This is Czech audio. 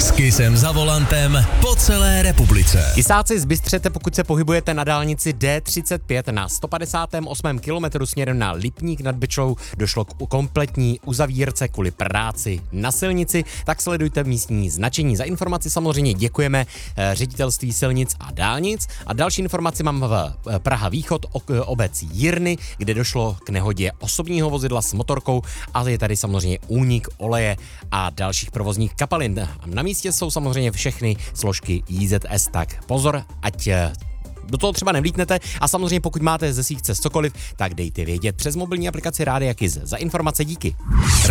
S Kissem za volantem po celé republice. Kysáci, zbystřete, pokud se pohybujete na dálnici D35 na 158. kilometru směrem na Lipník nad Bečvou. Došlo k kompletní uzavírce kvůli práci na silnici, tak sledujte místní značení. Za informaci samozřejmě děkujeme Ředitelství silnic a dálnic. A další informaci mám v Praha Východ, obec Jirny, kde došlo k nehodě osobního vozidla s motorkou, ale je tady samozřejmě únik oleje a dalších provozních kapalin. Na místě jsou samozřejmě všechny složky IZS, tak pozor, ať do toho třeba nevlítnete a samozřejmě pokud máte ze svých cest cokoliv, tak dejte vědět přes mobilní aplikaci Rádia Kiss. Za informace díky.